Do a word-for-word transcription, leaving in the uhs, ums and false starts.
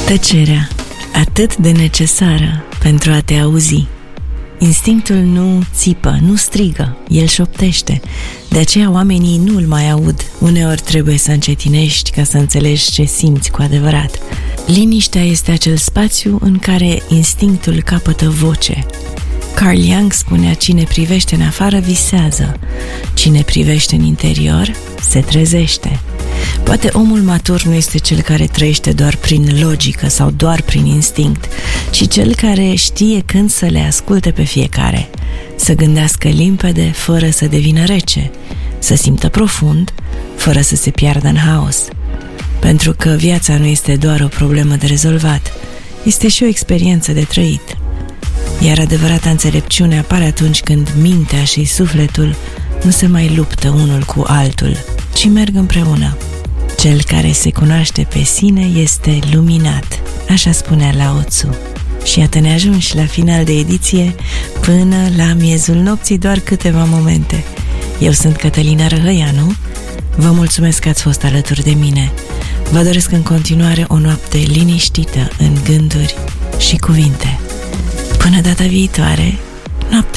Tăcerea, atât de necesară pentru a te auzi. Instinctul nu țipă, nu strigă, el șoptește. De aceea oamenii nu îl mai aud. Uneori trebuie să încetinești ca să înțelegi ce simți cu adevărat. Liniștea este acel spațiu în care instinctul capătă voce. Carl Jung spunea: cine privește în afară visează, cine privește în interior se trezește. Poate omul matur nu este cel care trăiește doar prin logică sau doar prin instinct, ci cel care știe când să le asculte pe fiecare, să gândească limpede fără să devină rece, să simtă profund fără să se piardă în haos. Pentru că viața nu este doar o problemă de rezolvat, este și o experiență de trăit. Iar adevărata înțelepciune apare atunci când mintea și sufletul nu se mai luptă unul cu altul, ci merg împreună. Cel care se cunoaște pe sine este luminat, așa spunea Lao Tzu. Și iată ne ajungi la final de ediție, până la miezul nopții, doar câteva momente. Eu sunt Cătălina Răhăianu, vă mulțumesc că ați fost alături de mine. Vă doresc în continuare o noapte liniștită în gânduri și cuvinte. Până data viitoare, noapte